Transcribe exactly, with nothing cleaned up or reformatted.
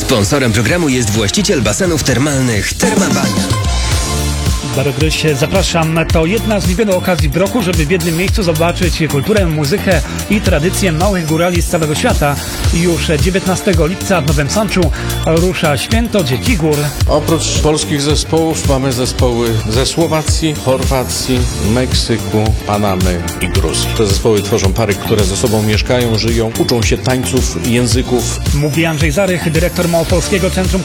Sponsorem programu jest właściciel basenów termalnych Termabania. Darek Gryś, zapraszam. To jedna z niewielu okazji w roku, żeby w jednym miejscu zobaczyć kulturę, muzykę i tradycję małych górali z całego świata. Już dziewiętnastego lipca w Nowym Sączu rusza Święto Dzieci Gór. Oprócz polskich zespołów mamy zespoły ze Słowacji, Chorwacji, Meksyku, Panamy i Gruzji. Te zespoły tworzą pary, które ze sobą mieszkają, żyją, uczą się tańców, języków. Mówi Andrzej Zarych, dyrektor Małopolskiego Centrum